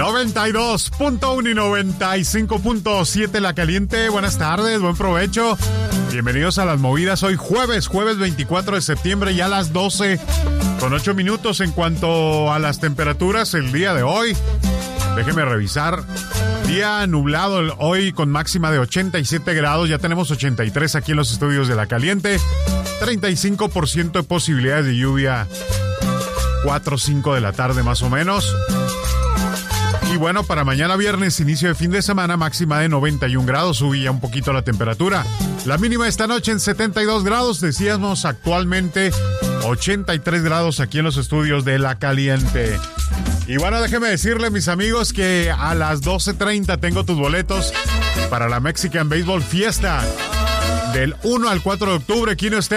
92.1 y 95.7 La Caliente. Buenas tardes, buen provecho. Bienvenidos a las movidas. Hoy jueves 24 de septiembre, ya a las 12:08. En cuanto a las temperaturas, el día de hoy, déjeme revisar. Día nublado hoy con máxima de 87 grados. Ya tenemos 83 aquí en los estudios de La Caliente. 35% de posibilidades de lluvia. 4 o 5 de la tarde más o menos. Y bueno, para mañana viernes, inicio de fin de semana, máxima de 91 grados, subía un poquito la temperatura. La mínima esta noche en 72 grados, decíamos actualmente 83 grados aquí en los estudios de La Caliente. Y bueno, déjeme decirle, mis amigos, que a las 12:30 tengo tus boletos para la Mexican Baseball Fiesta del 1 al 4 de octubre. ¿Quién usted?